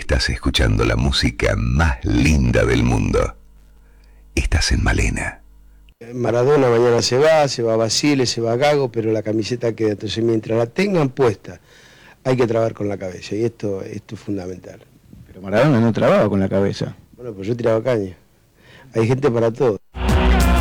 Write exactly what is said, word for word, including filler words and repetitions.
Estás escuchando la música más linda del mundo. Estás en Malena. Maradona mañana se va, se va Basile, se va Gago, pero la camiseta queda. Entonces, mientras la tengan puesta, hay que trabajar con la cabeza, y esto, esto es fundamental. Pero Maradona no trababa con la cabeza. Bueno, pues yo tiraba caña. Hay gente para todo.